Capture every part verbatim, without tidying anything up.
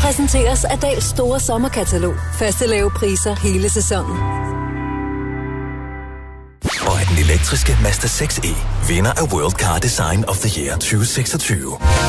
præsenteres af Dahls store sommerkatalog. Faste lave priser hele sæsonen. Og af den elektriske Mazda seks E, vinder af World Car Design of the Year tyve seksogtyve.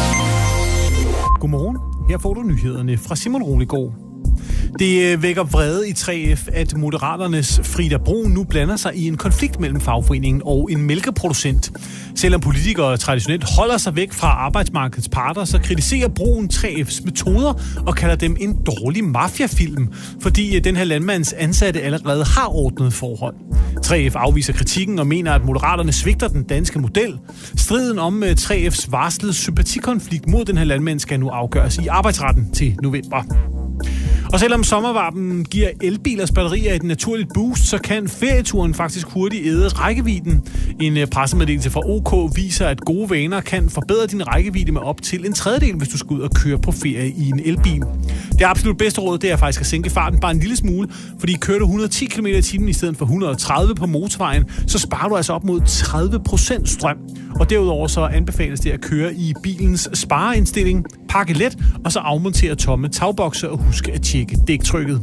Godmorgen. Her får du nyhederne fra Simon Roligård. Det vækker vrede i tre F, at Moderaternes Frida Brun nu blander sig i en konflikt mellem fagforeningen og en mælkeproducent. Selvom politikere traditionelt holder sig væk fra arbejdsmarkedets parter, så kritiserer Brun tre F's metoder og kalder dem en dårlig mafiafilm, fordi den her landmands ansatte allerede har ordnet forhold. tre F afviser kritikken og mener, at Moderaterne svigter den danske model. Striden om tre F's varslede sympatikonflikt mod den her landmand skal nu afgøres i arbejdsretten til november. Og selvom sommervarmen giver elbilers batterier et naturligt boost, så kan ferieturen faktisk hurtigt æde rækkevidden. En pressemeddelelse fra O K viser, at gode vaner kan forbedre din rækkevidde med op til en tredjedel, hvis du skal ud og køre på ferie i en elbil. Det absolut bedste råd, det er faktisk at sænke farten bare en lille smule, fordi kører du et hundrede og ti kilometer i timen i stedet for et hundrede og tredive på motorvejen, så sparer du altså op mod tredive procent strøm. Og derudover så anbefales det at køre i bilens spareindstilling, pakke let og så afmontere tomme tagbokse og huske at tjekke dæktrykket.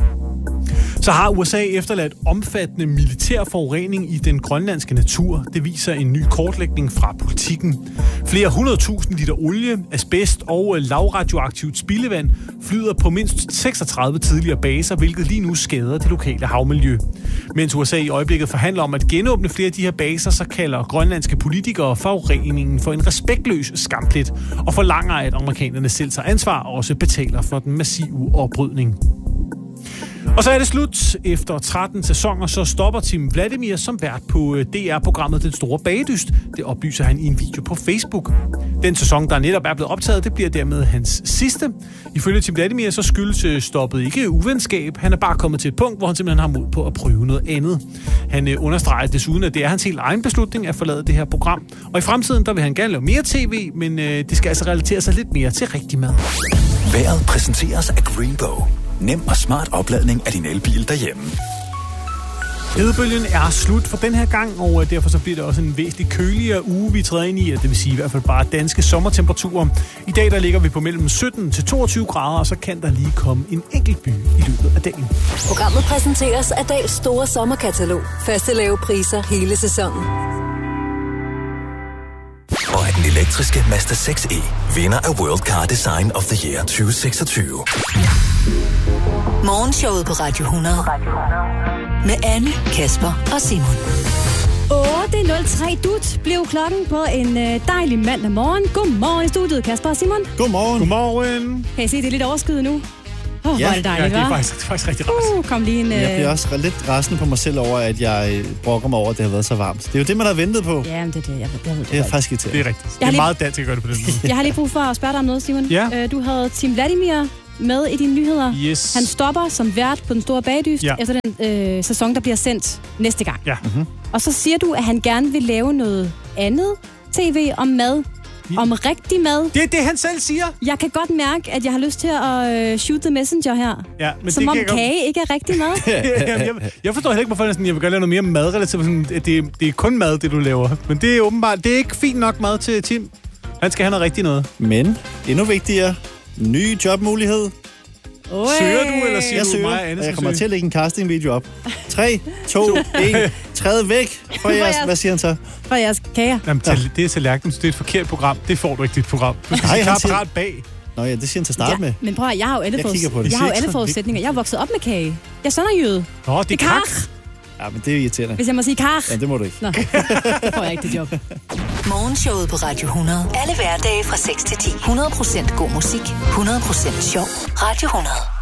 Så har U S A efterladt omfattende militær forurening i den grønlandske natur. Det viser en ny kortlægning fra Politiken. Flere hundredtusind liter olie, asbest og lavradioaktivt spildevand flyder på mindst seksogtredive tidligere baser, hvilket lige nu skader det lokale havmiljø. Mens U S A i øjeblikket forhandler om at genåbne flere af de her baser, så kalder grønlandske politikere forureningen for en respektløs skamplet og forlanger, at amerikanerne selv tager ansvar og også betaler for den massive oprydning. Og så er det slut. Efter tretten sæsoner, så stopper Tim Vladimir som vært på D R-programmet Den Store Bagedyst. Det oplyser han i en video på Facebook. Den sæson, der netop er blevet optaget, det bliver dermed hans sidste. Ifølge Tim Vladimir, så skyldes stoppet ikke uvenskab. Han er bare kommet til et punkt, hvor han simpelthen har mod på at prøve noget andet. Han understreger desuden, at det er hans helt egen beslutning at forlade det her program. Og i fremtiden, der vil han gerne lave mere tv, men øh, det skal altså relatere sig lidt mere til rigtig mad. Vejret præsenteres af Greenbow. Nem og smart opladning af din elbil derhjemme. Hedebølgen er slut for den her gang, og derfor så bliver det også en væsentlig køligere uge, vi træder ind i, og det vil sige i hvert fald bare danske sommertemperaturer. I dag der ligger vi på mellem sytten til toogtyve grader, og så kan der lige komme en enkelt by i løbet af dagen. Programmet præsenteres af Dahls store sommerkatalog. Faste lave priser hele sæsonen. Og af den elektriske Mazda seks E, vinder af World Car Design of the Year tyve seksogtyve. Morgenshowet på Radio hundrede. Med Anne, Kasper og Simon. otte nul tre dut blev klokken på en øh, dejlig mandag morgen. Godmorgen i studiet, Kasper og Simon. Godmorgen. Godmorgen. Kan I se, det er lidt overskyet nu? Åh, oh, ja, hvor er det dejligt, ja, det er hva'? faktisk, det er faktisk rigtig rart. Uh, kom lige en... Øh... Jeg bliver også lidt rasende på mig selv over, at jeg brokker mig over, at det har været så varmt. Det er jo det, man har ventet på. Ja, men det er det. Jeg, jeg ved det. Det er faktisk irriterende. Det er rigtigt. Det Jeg er har meget dansk at gøre det på den måde. Jeg har lige brug for at spørge dig om noget, Simon. Ja. Øh, du havde Tim Vladimir med i dine nyheder. Yes. Han stopper som vært på Den Store Bagedyst Ja. efter den øh, sæson, der bliver sendt næste gang. Ja. Mm-hmm. Og så siger du, at han gerne vil lave noget andet tv om mad. Ja. Om rigtig mad. Det er det, han selv siger. Jeg kan godt mærke, at jeg har lyst til at øh, shoot the messenger her. Ja, men Som det om kan jeg godt- kage ikke er rigtig mad. Jamen, jeg, jeg forstår heller ikke, hvorfor han er sådan, jeg vil gerne lave noget mere madrelateret. Sådan, at det, det er kun mad, det du laver. Men det er åbenbart, det er ikke fint nok mad til Tim. Han skal have noget rigtigt noget. Men endnu vigtigere, ny jobmulighed. Oe. Søger du, eller siger Jeg du søger, mig, og Anne, jeg skal kommer søge? til at lægge en castingvideo op. tre, to, et, træd væk fra jeres... Hvad siger han så? For jeres kager. Jamen, til, det er tallerken, så det er et forkert program. Det får du ikke, dit program. Du skal Nej, sige han klart siger- parat bag. Nå ja, det siger han til at starte Ja, med. men prøv at, jeg har jo alle, Jeg kigger på det. jeg har jo Det er alle ikke så forudsætninger. Jeg er vokset op med kage. Jeg er sønderjyde. Nå, det Det er er kak. kach. Ja, men det er irriterende. Hvis jeg må sige kach. Ja, det må du ikke. Nå, det får jeg ikke det job. Morgenshowet på Radio hundrede. Alle hverdage fra seks til ti. hundrede procent god musik. hundrede procent sjov. Radio hundrede.